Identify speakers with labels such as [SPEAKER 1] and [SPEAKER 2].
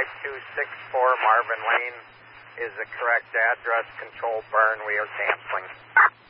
[SPEAKER 1] 5264 Marvin Lane is the correct address. Control burn. We are canceling.